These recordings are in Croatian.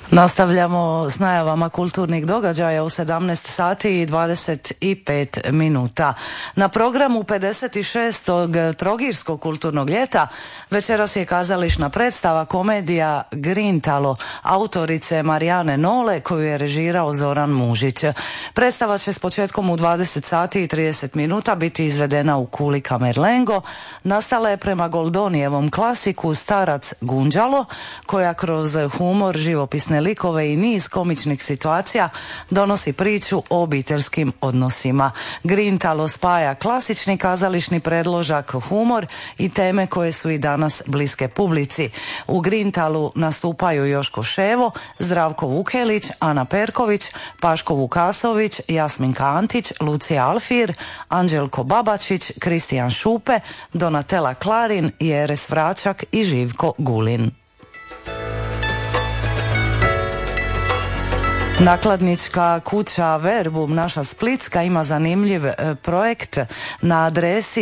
Nastavljamo s najavama kulturnih događaja u 17 sati i 25 minuta. Na programu 56. Trogirskog kulturnog ljeta večeras je kazališna predstava komedija Grintalo autorice Marijane Nole koju je režirao Zoran Mužić. Predstava će s početkom u 20 sati i 30 minuta biti izvedena u Kuli Kamerlengo. Nastala je prema Goldonijevom klasiku Starac Gunđalo, koja kroz humor, živopisne likove i niz komičnih situacija donosi priču o obiteljskim odnosima. Grintalo spaja klasični kazališni predložak, humor i teme koje su i danas bliske publici. U Grintalu nastupaju Joško Ševo, Zdravko Vukelić, Ana Perković, Paško Vukasović, Jasminka Antić, Lucija Alfir, Anđelko Babačić, Kristijan Šupe, Donatela Klarin, Jeres Vračak i Živko Gulin. Nakladnička kuća Verbum, naša splitska, ima zanimljiv projekt. Na adresi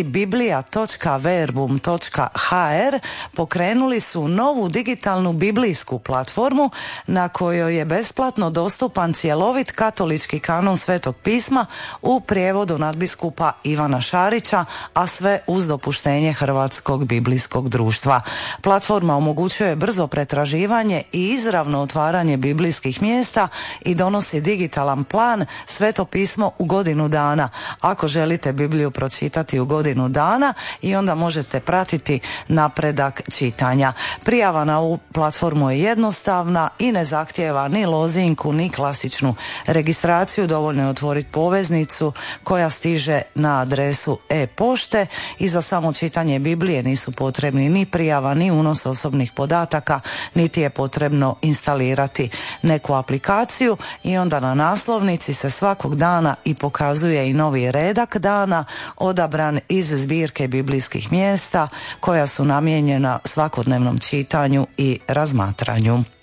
biblija.verbum.hr pokrenuli su novu digitalnu biblijsku platformu na kojoj je besplatno dostupan cjelovit katolički kanon Svetog pisma u prijevodu nadbiskupa Ivana Šarića, a sve uz dopuštenje Hrvatskog biblijskog društva. Platforma omogućuje brzo pretraživanje i izravno otvaranje biblijskih mjesta i donosi digitalan plan Sveto pismo u godinu dana. Ako želite Bibliju pročitati u godinu dana, i onda možete pratiti napredak čitanja. Prijava na ovu platformu je jednostavna i ne zahtijeva ni lozinku ni klasičnu registraciju. Dovoljno je otvoriti poveznicu koja stiže na adresu e-pošte i za samo čitanje Biblije nisu potrebni ni prijava ni unos osobnih podataka, niti je potrebno instalirati neku aplikaciju. I onda na naslovnici se svakog dana i pokazuje i novi redak dana odabran iz zbirke biblijskih mjesta koja su namijenjena svakodnevnom čitanju i razmatranju.